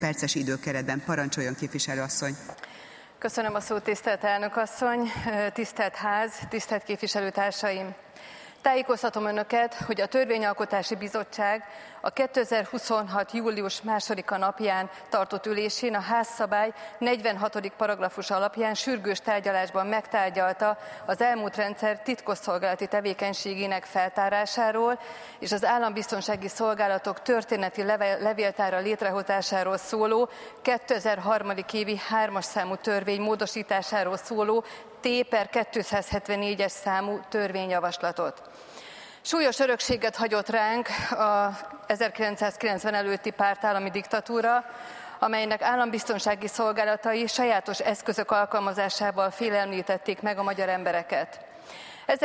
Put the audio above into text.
perces időkeretben. Parancsoljon, képviselőasszony! Köszönöm a szót, tisztelt elnök asszony, tisztelt ház, tisztelt képviselőtársaim! Tájékoztatom önöket, hogy a Törvényalkotási Bizottság a 2026. július 2-a napján tartott ülésén a házszabály 46. paragrafus alapján sürgős tárgyalásban megtárgyalta az elmúlt rendszer titkosszolgálati tevékenységének feltárásáról és az állambiztonsági szolgálatok történeti levéltára létrehozásáról szóló 2003. évi 3-as számú törvény módosításáról szóló T/274-es számú törvényjavaslatot. Súlyos örökséget hagyott ránk a 1990 előtti pártállami diktatúra, amelynek állambiztonsági szolgálatai sajátos eszközök alkalmazásával félemlítették meg a magyar embereket.